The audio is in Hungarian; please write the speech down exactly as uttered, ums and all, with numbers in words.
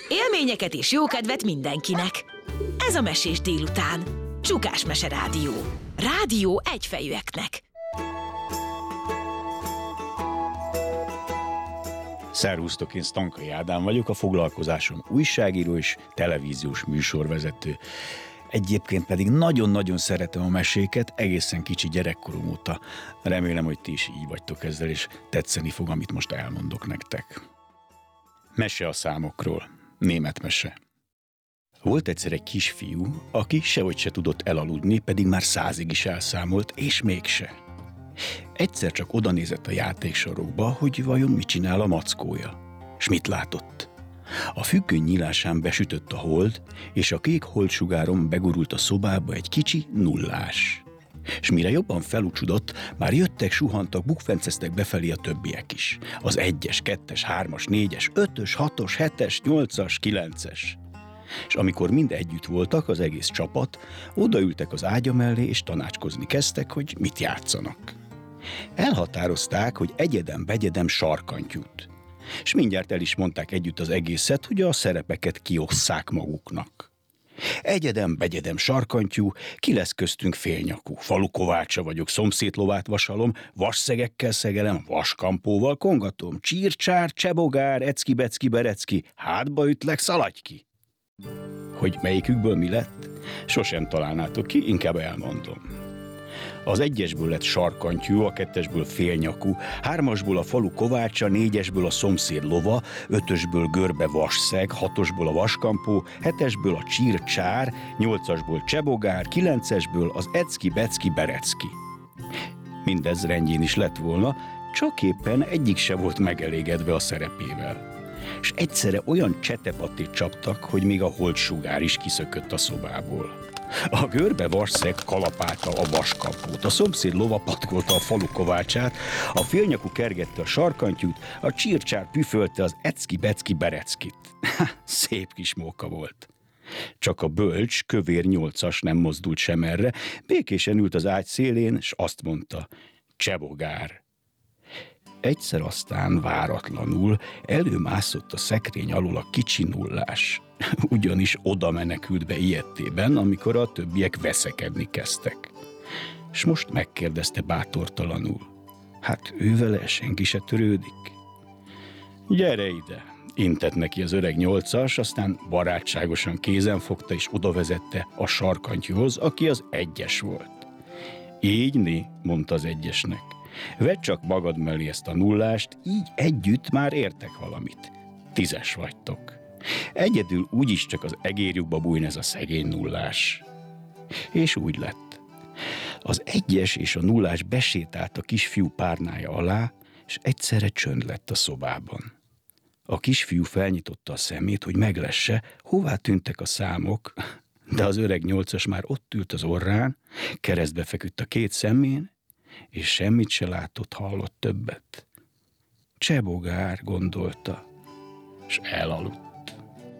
Élményeket és jókedvet mindenkinek. Ez a Mesés délután. Csukás Mese Rádió. Rádió egyfejűeknek. Szervusztok, én Stankai Ádám vagyok, a foglalkozásom újságíró és televíziós műsorvezető. Egyébként pedig nagyon-nagyon szeretem a meséket, egészen kicsi gyerekkorom óta. Remélem, hogy ti is így vagytok ezzel, és tetszeni fog, amit most elmondok nektek. Mese a számokról. Német mese. Volt egyszer egy kisfiú, aki sehogy se tudott elaludni, pedig már százig is elszámolt, és mégse. Egyszer csak odanézett a játéksarokba, hogy vajon mit csinál a mackója. S mit látott? A függöny nyílásán besütött a hold, és a kék holdsugáron begurult a szobába egy kicsi nullás. S mire jobban felucsudott, már jöttek, suhantak, bukfenceztek befelé a többiek is. Az egyes, kettes, hármas, négyes, ötös, hatos, hetes, nyolcas, kilences. És amikor mind együtt voltak, az egész csapat, odaültek az ágya mellé, és tanácskozni kezdtek, hogy mit játszanak. Elhatározták, hogy egyedem-begyedem sarkantyút. És mindjárt el is mondták együtt az egészet, hogy a szerepeket kiosszák maguknak. Egyedem-begyedem sarkantyú, ki lesz köztünk félnyakú, falukovácsa vagyok, szomszédlovát vasalom, vasszegekkel szegelem, vaskampóval kongatom, csírcsár, csebogár, ecki-becki, berecki, hátba ütlek, szaladj ki! Hogy melyikükből mi lett? Sosem találnátok ki, inkább elmondom. Az egyesből lett sarkantyú, a kettesből félnyakú, hármasból a falu kovácsa, négyesből a szomszéd lova, ötösből görbe vasszeg, hatosból a vaskampó, hetesből a csírcsár, nyolcasból csebogár, kilencesből az ecki-becki berecki. Mindez rendjén is lett volna, csak éppen egyik se volt megelégedve a szerepével. És egyszerre olyan csetepattit csaptak, hogy még a holdsugár is kiszökött a szobából. A görbe vasszeg kalapálta a vaskampót, a szomszéd lova patkolta a falu kovácsát, a félnyakú kergette a sarkantyút, a csírcsár püfölte az ecki-becki bereckit. Szép kis móka volt. Csak a bölcs, kövér nyolcas nem mozdult sem erre, békésen ült az ágy szélén, s azt mondta, csebogár. Egyszer aztán váratlanul előmászott a szekrény alól a kicsi nullás. Ugyanis oda menekült be ijedtében, amikor a többiek veszekedni kezdtek. S most megkérdezte bátortalanul. Hát ővele senki se törődik? Gyere ide! Intett neki az öreg nyolcas, aztán barátságosan kézen fogta és odavezette a sarkantyúhoz, aki az egyes volt. Így né, mondta az egyesnek. Vedd csak magad mellé ezt a nullást, így együtt már értek valamit. Tízes vagytok. Egyedül úgyis csak az egérjukba bújn ez a szegény nullás. És úgy lett. Az egyes és a nullás besétált a kisfiú párnája alá, és egyszerre csönd lett a szobában. A kisfiú felnyitotta a szemét, hogy meglesse, hová tűntek a számok, de az öreg nyolcas már ott ült az orrán, keresztbe feküdt a két szemén, és semmit se látott, hallott többet. Csebogár, gondolta, s elaludt.